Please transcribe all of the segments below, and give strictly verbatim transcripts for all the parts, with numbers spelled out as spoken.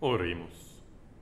Oremus.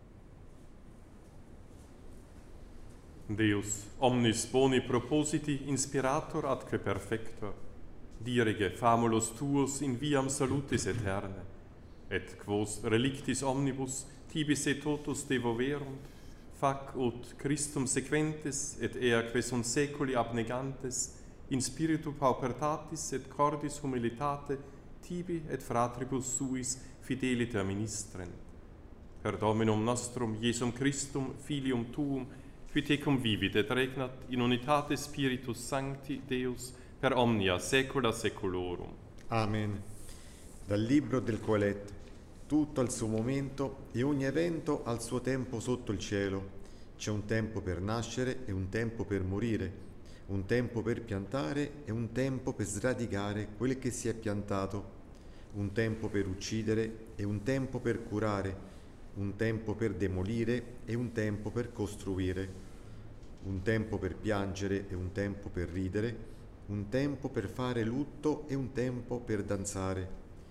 Deus, omnis boni propositi inspirator atque perfector, dirige famulus tuos in viam salutis aeterne, et quos relictis omnibus tibis et totus devoverunt, fac ut Christum sequentes et eaque sunt seculi abnegantes, in spiritu paupertatis et cordis humilitate tibi et fratribus suis fideliter ministrent. Per Dominum nostrum Iesum Christum, Filium Tuum, qui tecum vivit et regnat in unitate Spiritus Sancti Deus per omnia saecula saeculorum. Amen. Dal libro del Coelet. Tutto al suo momento e ogni evento al suo tempo sotto il cielo. C'è un tempo per nascere e un tempo per morire, un tempo per piantare e un tempo per sradicare quel che si è piantato, un tempo per uccidere e un tempo per curare, un tempo per demolire e un tempo per costruire, un tempo per piangere e un tempo per ridere, un tempo per fare lutto e un tempo per danzare,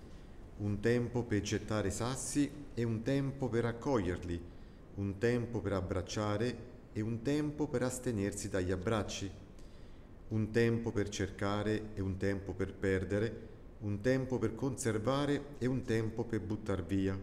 un tempo per gettare sassi e un tempo per raccoglierli, un tempo per abbracciare e un tempo per astenersi dagli abbracci, un tempo per cercare e un tempo per perdere, un tempo per conservare e un tempo per buttar via,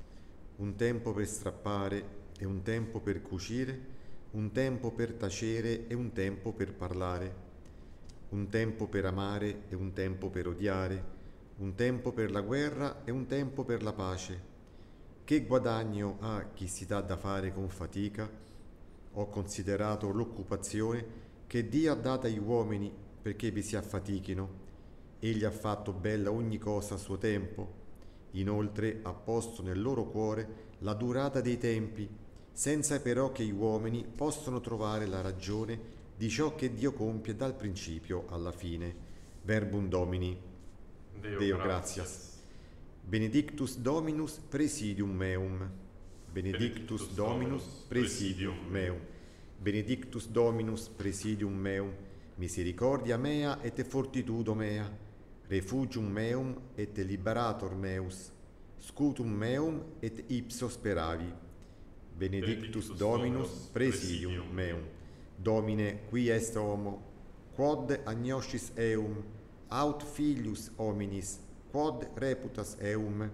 un tempo per strappare e un tempo per cucire, un tempo per tacere e un tempo per parlare, un tempo per amare e un tempo per odiare, un tempo per la guerra e un tempo per la pace. Che guadagno ha chi si dà da fare con fatica? Ho considerato l'occupazione che Dio ha data agli uomini perché vi si affatichino. Egli ha fatto bella ogni cosa a suo tempo. Inoltre ha posto nel loro cuore la durata dei tempi, senza però che gli uomini possano trovare la ragione di ciò che Dio compie dal principio alla fine. Verbum Domini. Deo, Deo gratias. gratias. Benedictus Dominus presidium meum. Benedictus Dominus presidium meum. Benedictus Dominus presidium meum. Misericordia mea et fortitudo mea. Refugium meum et liberator meus. Scutum meum et ipso speravi. Benedictus Dominus presidium meum. Domine, qui est homo, quod agnoscis eum, aut filius hominis, quod reputas eum.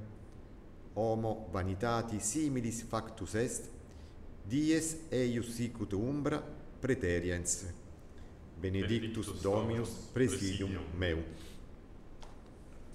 Homo vanitati similis factus est, dies eius sicut umbra praeteriens. Benedictus Dominus presidium meum.